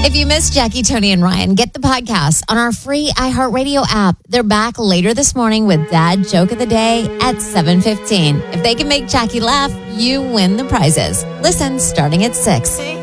If you missed Jackie, Tony, and Ryan, get the podcast on our free iHeartRadio app. They're back later this morning with Dad Joke of the Day at 7:15. If they can make Jackie laugh, you win the prizes. Listen starting at 6.